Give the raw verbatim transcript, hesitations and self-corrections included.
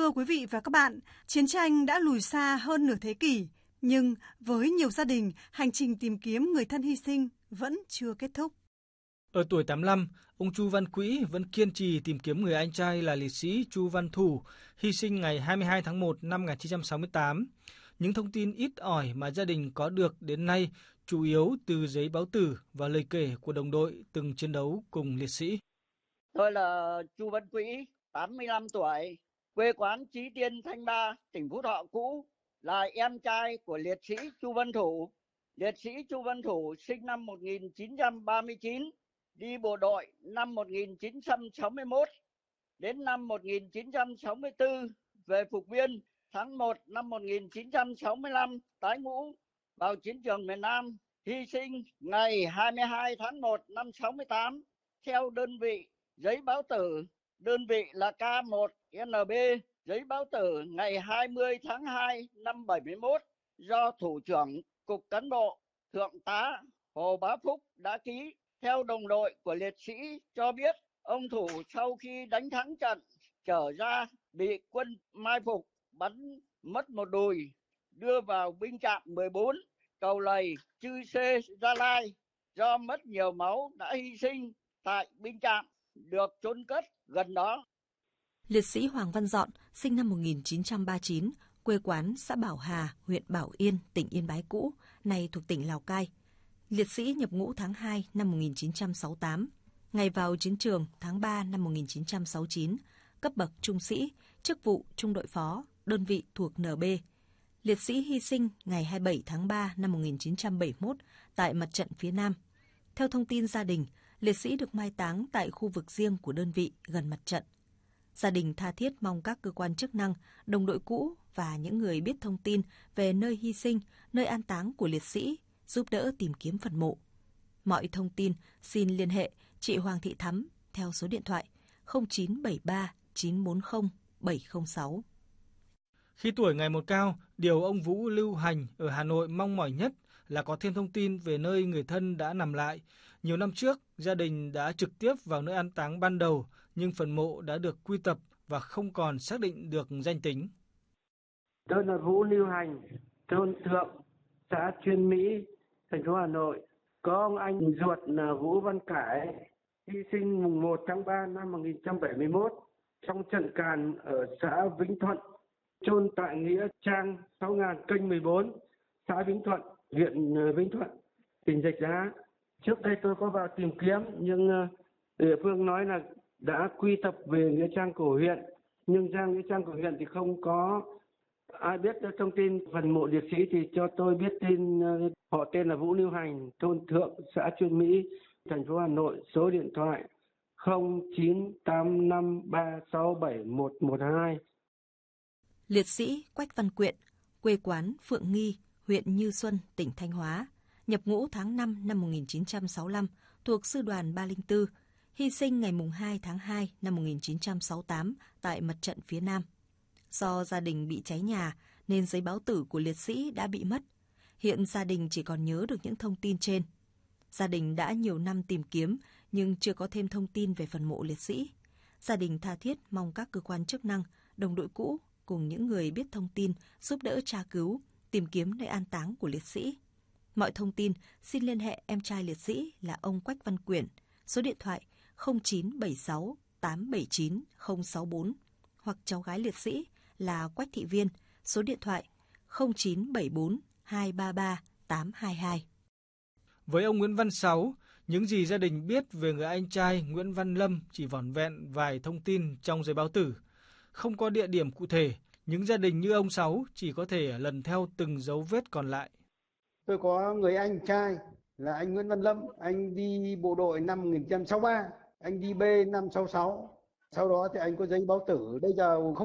Thưa quý vị và các bạn, chiến tranh đã lùi xa hơn nửa thế kỷ, nhưng với nhiều gia đình, hành trình tìm kiếm người thân hy sinh vẫn chưa kết thúc. Ở tuổi tám mươi lăm, ông Chu Văn Quỹ vẫn kiên trì tìm kiếm người anh trai là liệt sĩ Chu Văn Thủ, hy sinh ngày hai mươi hai tháng một năm một nghìn chín trăm sáu mươi tám. Những thông tin ít ỏi mà gia đình có được đến nay chủ yếu từ giấy báo tử và lời kể của đồng đội từng chiến đấu cùng liệt sĩ. Tôi là Chu Văn Quỹ, tám mươi lăm tuổi, quê quán Chí Tiên, Thanh Ba, tỉnh Phú Thọ cũ, là em trai của liệt sĩ Chu Văn Thủ. Liệt sĩ Chu Văn Thủ sinh năm một nghìn chín trăm ba mươi chín, đi bộ đội năm một nghìn chín trăm sáu mươi mốt, đến năm một nghìn chín trăm sáu mươi tư về phục viên, tháng một năm một nghìn chín trăm sáu mươi lăm tái ngũ vào chiến trường miền Nam, hy sinh ngày hai mươi hai tháng một năm sáu mươi tám theo đơn vị giấy báo tử, đơn vị là K một N B, giấy báo tử ngày hai mươi tháng hai năm bảy mươi mốt do Thủ trưởng Cục Cán bộ Thượng tá Hồ Bá Phúc đã ký. Theo đồng đội của liệt sĩ cho biết, ông Thủ sau khi đánh thắng trận trở ra bị quân mai phục bắn mất một đùi, đưa vào binh trạm mười bốn Cầu Lầy, Chư Sê, Gia Lai. Do mất nhiều máu đã hy sinh tại binh trạm, được chôn cất gần đó. Liệt sĩ Hoàng Văn Dọn sinh năm một nghìn chín trăm ba mươi chín, quê quán xã Bảo Hà, huyện Bảo Yên, tỉnh Yên Bái cũ, nay thuộc tỉnh Lào Cai. Liệt sĩ nhập ngũ tháng hai năm một nghìn chín trăm sáu mươi tám, ngày vào chiến trường tháng ba năm một nghìn chín trăm sáu mươi chín, cấp bậc trung sĩ, chức vụ trung đội phó, đơn vị thuộc N B. Liệt sĩ hy sinh ngày hai mươi bảy tháng ba năm một nghìn chín trăm bảy mươi mốt tại mặt trận phía Nam. Theo thông tin gia đình, liệt sĩ được mai táng tại khu vực riêng của đơn vị gần mặt trận. Gia đình tha thiết mong các cơ quan chức năng, đồng đội cũ và những người biết thông tin về nơi hy sinh, nơi an táng của liệt sĩ giúp đỡ tìm kiếm phần mộ. Mọi thông tin xin liên hệ chị Hoàng Thị Thắm theo số điện thoại không chín bảy ba chín bốn không bảy không sáu. Khi tuổi ngày một cao, điều ông Vũ Lưu Hành ở Hà Nội mong mỏi nhất là có thêm thông tin về nơi người thân đã nằm lại. Nhiều năm trước, gia đình đã trực tiếp vào nơi an táng ban đầu, nhưng phần mộ đã được quy tập và không còn xác định được danh tính. Tôi là Vũ Lưu Hành, thôn Thượng, xã Chuyên Mỹ, thành phố Hà Nội. Có ông anh ruột là Vũ Văn Cải, hy sinh mùng một tháng ba năm một nghìn chín trăm bảy mươi mốt trong trận càn ở xã Vĩnh Thuận, chôn tại nghĩa trang sáu nghìn kênh mười bốn, xã Vĩnh Thuận, huyện Vĩnh Thuận, tỉnh Rạch Giá. Trước đây tôi có vào tìm kiếm nhưng địa phương nói là đã quy tập về nghĩa trang của huyện, nhưng ra nghĩa trang của huyện thì không có ai biết được thông tin phần mộ liệt sĩ, thì cho tôi biết tin. Họ tên là Vũ Lưu Hành, thôn Thượng, xã Chuyên Mỹ, thành phố Hà Nội, số điện thoại không chín tám năm ba sáu bảy một một hai. Liệt sĩ Quách Văn Quyện, quê quán Phượng Nghi, huyện Như Xuân, tỉnh Thanh Hóa, nhập ngũ tháng năm năm một nghìn chín trăm sáu mươi lăm, thuộc sư đoàn ba không bốn, hy sinh ngày hai tháng hai năm một nghìn chín trăm sáu mươi tám tại mặt trận phía Nam. Do gia đình bị cháy nhà nên giấy báo tử của liệt sĩ đã bị mất. Hiện gia đình chỉ còn nhớ được những thông tin trên. Gia đình đã nhiều năm tìm kiếm nhưng chưa có thêm thông tin về phần mộ liệt sĩ. Gia đình tha thiết mong các cơ quan chức năng, đồng đội cũ cùng những người biết thông tin giúp đỡ tra cứu, tìm kiếm nơi an táng của liệt sĩ. Mọi thông tin xin liên hệ em trai liệt sĩ là ông Quách Văn Quyện, số điện thoại không chín bảy sáu tám bảy chín không sáu bốn, hoặc cháu gái liệt sĩ là Quách Thị Viên, số điện thoại không chín bảy bốn hai ba ba tám hai hai. Với ông Nguyễn Văn Sáu, những gì gia đình biết về người anh trai Nguyễn Văn Lâm chỉ vỏn vẹn vài thông tin trong giấy báo tử. Không có địa điểm cụ thể, những gia đình như ông Sáu chỉ có thể lần theo từng dấu vết còn lại. Tôi có người anh trai là anh Nguyễn Văn Lâm, anh đi bộ đội năm một nghìn chín trăm sáu mươi ba, anh đi B năm sáu sáu. Sau đó thì anh có giấy báo tử, bây giờ không